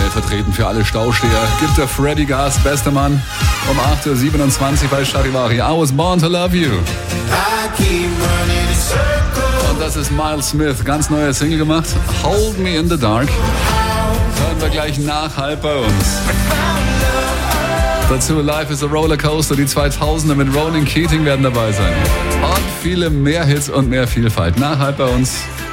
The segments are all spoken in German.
stellvertretend für alle Stausteher gibt der Freddy Gas, bester Mann, um 8.27 Uhr bei Charivari. I was born to love you. Und das ist Miles Smith, ganz neuer Single gemacht, Hold Me in the Dark. Hören wir gleich nach, halb bei uns. Dazu Life is a Rollercoaster, die 2000er mit Ronan Keating werden dabei sein. Und viele mehr Hits und mehr Vielfalt. Nach halb bei uns.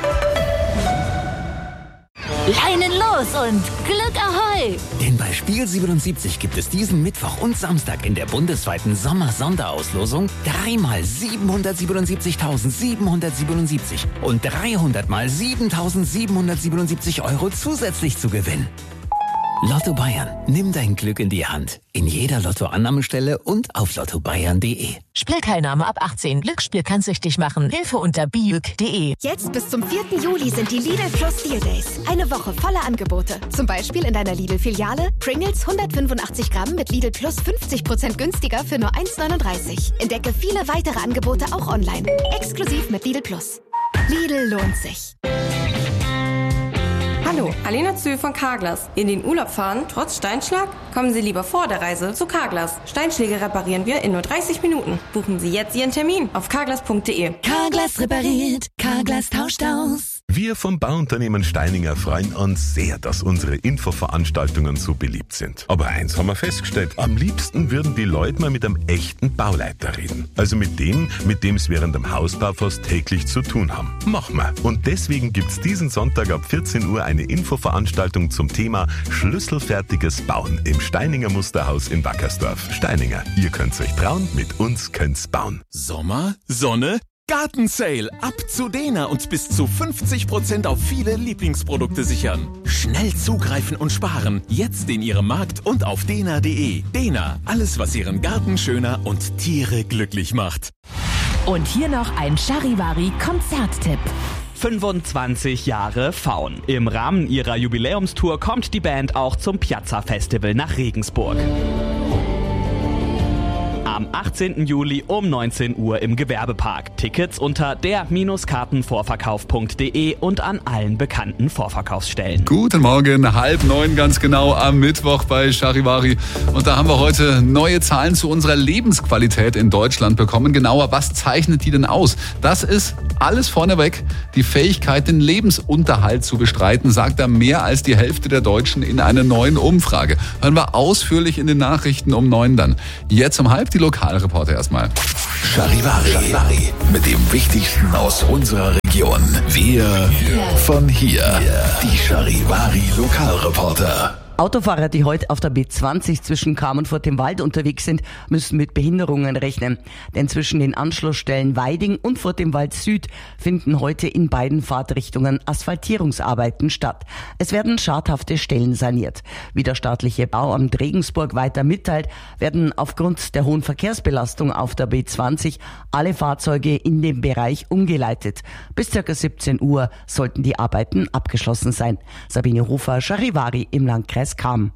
Leinen los und Glück Ahoi! Denn bei Spiel 77 gibt es diesen Mittwoch und Samstag in der bundesweiten Sommer-Sonderauslosung 3 mal 777.777 und 300 mal 7.777 Euro zusätzlich zu gewinnen. Lotto Bayern, nimm dein Glück in die Hand. In jeder Lottoannahmestelle und auf lottobayern.de. Spielteilnahme ab 18. Glücksspiel kann süchtig machen. Hilfe unter biüg.de. Jetzt bis zum 4. Juli sind die Lidl Plus Deal Days. Eine Woche voller Angebote. Zum Beispiel in deiner Lidl-Filiale Pringles 185 Gramm mit Lidl Plus 50% günstiger für nur 1,39. Entdecke viele weitere Angebote auch online. Exklusiv mit Lidl Plus. Lidl lohnt sich. Hallo, Alena Zühl von Carglass. In den Urlaub fahren, trotz Steinschlag? Kommen Sie lieber vor der Reise zu Carglass. Steinschläge reparieren wir in nur 30 Minuten. Buchen Sie jetzt Ihren Termin auf carglass.de. Carglass repariert, Carglass tauscht aus. Wir vom Bauunternehmen Steininger freuen uns sehr, dass unsere Infoveranstaltungen so beliebt sind. Aber eins haben wir festgestellt, am liebsten würden die Leute mal mit einem echten Bauleiter reden. Also mit dem es während dem Hausbau fast täglich zu tun haben. Machen wir. Und deswegen gibt's diesen Sonntag ab 14 Uhr eine Infoveranstaltung zum Thema Schlüsselfertiges Bauen im Steininger Musterhaus in Wackersdorf. Steininger, ihr könnt's euch trauen, mit uns könnt's bauen. Sommer, Sonne, Gartensale. Ab zu Dena und bis zu 50% auf viele Lieblingsprodukte sichern. Schnell zugreifen und sparen. Jetzt in Ihrem Markt und auf dena.de. Dena, alles was Ihren Garten schöner und Tiere glücklich macht. Und hier noch ein Charivari-Konzerttipp. 25 Jahre Faun. Im Rahmen ihrer Jubiläumstour kommt die Band auch zum Piazza Festival nach Regensburg. Am 18. Juli um 19 Uhr im Gewerbepark. Tickets unter der-kartenvorverkauf.de und an allen bekannten Vorverkaufsstellen. Guten Morgen, 8:30 ganz genau am Mittwoch bei Charivari. Und da haben wir heute neue Zahlen zu unserer Lebensqualität in Deutschland bekommen. Genauer, was zeichnet die denn aus? Das ist alles vorneweg die Fähigkeit, den Lebensunterhalt zu bestreiten, sagt da mehr als die Hälfte der Deutschen in einer neuen Umfrage. Hören wir ausführlich in den Nachrichten um 9 dann. Jetzt um halb die Lokalreporter erstmal. Charivari. Mit dem Wichtigsten aus unserer Region. Wir von hier. Die Charivari Lokalreporter. Autofahrer, die heute auf der B20 zwischen Cham und Furt im Wald unterwegs sind, müssen mit Behinderungen rechnen. Denn zwischen den Anschlussstellen Weiding und Furt im Wald Süd finden heute in beiden Fahrtrichtungen Asphaltierungsarbeiten statt. Es werden schadhafte Stellen saniert. Wie der staatliche Bauamt Regensburg weiter mitteilt, werden aufgrund der hohen Verkehrsbelastung auf der B20 alle Fahrzeuge in den Bereich umgeleitet. Bis ca. 17 Uhr sollten die Arbeiten abgeschlossen sein. Sabine Hofer, Charivari im Landkreis Cham.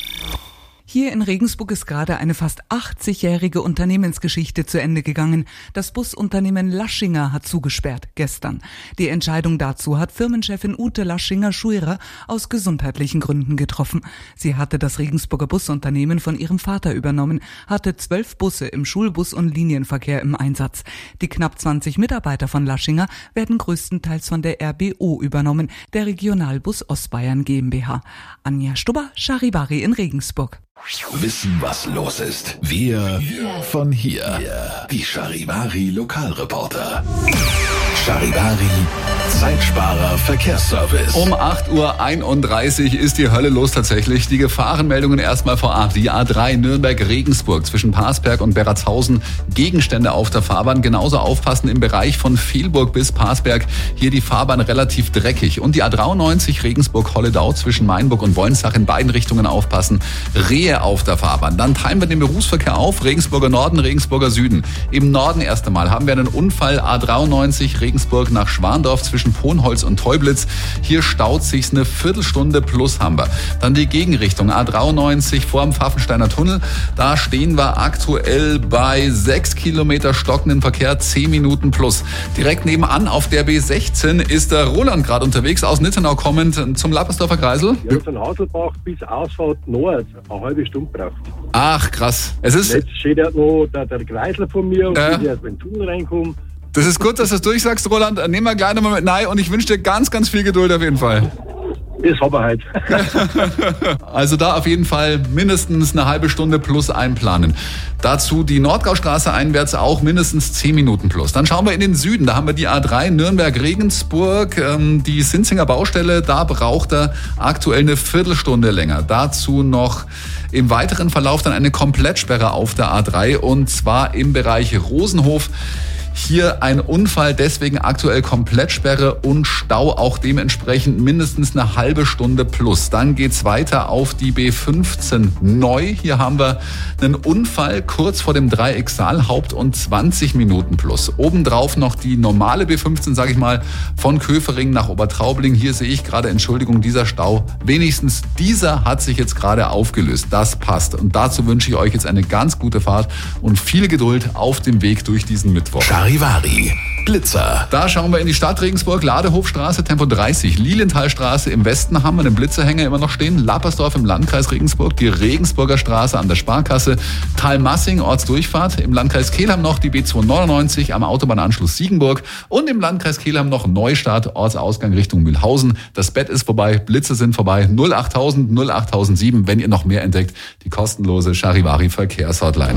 Hier in Regensburg ist gerade eine fast 80-jährige Unternehmensgeschichte zu Ende gegangen. Das Busunternehmen Laschinger hat zugesperrt gestern. Die Entscheidung dazu hat Firmenchefin Ute Laschinger-Schuirer aus gesundheitlichen Gründen getroffen. Sie hatte das Regensburger Busunternehmen von ihrem Vater übernommen, hatte 12 Busse im Schulbus- und Linienverkehr im Einsatz. Die knapp 20 Mitarbeiter von Laschinger werden größtenteils von der RBO übernommen, der Regionalbus Ostbayern GmbH. Anja Stubber, Charivari in Regensburg. Wissen, was los ist. Wir von hier. Die Charivari Lokalreporter. Charivari Zeitsparer Verkehrsservice. Um 8:31 Uhr ist die Hölle los tatsächlich. Die Gefahrenmeldungen erstmal vorab. Die A3 Nürnberg-Regensburg zwischen Parsberg und Berratshausen. Gegenstände auf der Fahrbahn. Genauso aufpassen im Bereich von Vielburg bis Parsberg. Hier die Fahrbahn relativ dreckig. Und die A93 Regensburg-Holledau zwischen Mainburg und Wolnsach in beiden Richtungen aufpassen. Rehe auf der Fahrbahn. Dann teilen wir den Berufsverkehr auf. Regensburger Norden, Regensburger Süden. Im Norden erst einmal haben wir einen Unfall. A93 Regensburg nach Schwandorf zwischen Ponholz und Teublitz. Hier staut sich's eine Viertelstunde plus haben wir. Dann die Gegenrichtung A93 vor dem Pfaffensteiner Tunnel. Da stehen wir aktuell bei 6 Kilometer stockenden Verkehr, 10 Minuten plus. Direkt nebenan auf der B16 ist der Roland gerade unterwegs, aus Nittenau kommend zum Lappersdorfer Kreisel. Ja, von Haselbach bis Ausfahrt Nord eine halbe Stunde braucht. Ach, krass. Es ist jetzt steht ja noch der Kreisel von mir und ich erst in den Tunnel reinkomme. Das ist gut, dass du es durchsagst, Roland. Nehmen wir gleich nochmal mit rein und ich wünsche dir ganz, ganz viel Geduld auf jeden Fall. Das haben wir halt. Also da auf jeden Fall mindestens eine halbe Stunde plus einplanen. Dazu die Nordgaustraße einwärts auch mindestens 10 Minuten plus. Dann schauen wir in den Süden. Da haben wir die A3 Nürnberg-Regensburg, die Sinzinger Baustelle. Da braucht er aktuell eine Viertelstunde länger. Dazu noch im weiteren Verlauf dann eine Komplettsperre auf der A3 und zwar im Bereich Rosenhof. Hier ein Unfall, deswegen aktuell Komplettsperre und Stau auch dementsprechend mindestens eine halbe Stunde plus. Dann geht's weiter auf die B15 neu. Hier haben wir einen Unfall kurz vor dem Dreieck Saalhaupt und 20 Minuten plus. Obendrauf noch die normale B15, sage ich mal, von Köfering nach Obertraubling. Hier sehe ich gerade, Entschuldigung, dieser Stau. Wenigstens dieser hat sich jetzt gerade aufgelöst. Das passt. Und dazu wünsche ich euch jetzt eine ganz gute Fahrt und viel Geduld auf dem Weg durch diesen Mittwoch. Charivari, Blitzer. Da schauen wir in die Stadt Regensburg, Ladehofstraße, Tempo 30, Lilienthalstraße im Westen haben wir den Blitzerhänger immer noch stehen, Lappersdorf im Landkreis Regensburg, die Regensburger Straße an der Sparkasse, Thalmassing, Ortsdurchfahrt, im Landkreis Kelheim noch die B299 am Autobahnanschluss Siegenburg und im Landkreis Kelheim noch Neustadt, Ortsausgang Richtung Mühlhausen. Das Bett ist vorbei, Blitze sind vorbei, 08000 08007, wenn ihr noch mehr entdeckt, die kostenlose Charivari Verkehrshotline.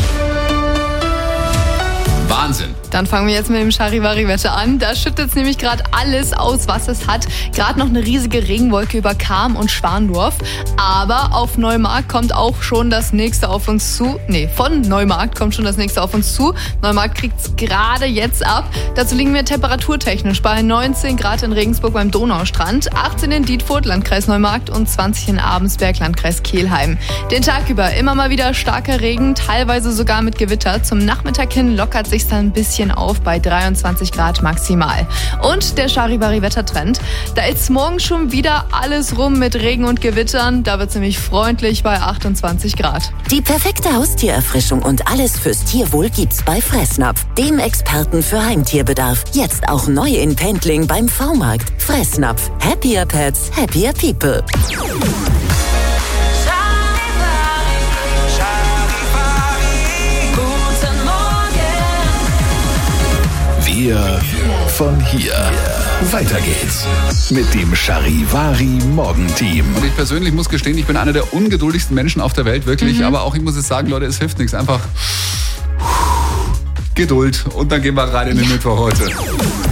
Wahnsinn. Dann fangen wir jetzt mit dem Charivari-Wetter an. Da schüttet es nämlich gerade alles aus, was es hat. Gerade noch eine riesige Regenwolke über Cham und Schwandorf. Aber auf Neumarkt kommt auch schon das nächste auf uns zu. Von Neumarkt kommt schon das nächste auf uns zu. Neumarkt kriegt es gerade jetzt ab. Dazu liegen wir temperaturtechnisch bei 19 Grad in Regensburg beim Donaustrand, 18 in Dietfurt, Landkreis Neumarkt und 20 in Abensberg, Landkreis Kelheim. Den Tag über immer mal wieder starker Regen, teilweise sogar mit Gewitter. Zum Nachmittag hin lockert sich dann ein bisschen auf bei 23 Grad maximal. Und der Charivari-Wettertrend, da ist morgen schon wieder alles rum mit Regen und Gewittern. Da wird es nämlich freundlich bei 28 Grad. Die perfekte Haustiererfrischung und alles fürs Tierwohl gibt's bei Fressnapf, dem Experten für Heimtierbedarf. Jetzt auch neu in Pendling beim V-Markt. Fressnapf. Happier Pets, happier People. Wir von hier. Weiter geht's mit dem Charivari Morgenteam. Und ich persönlich muss gestehen, ich bin einer der ungeduldigsten Menschen auf der Welt, wirklich. Aber auch ich muss jetzt sagen, Leute, es hilft nichts. Einfach Geduld. Und dann gehen wir rein in den Mittwoch heute.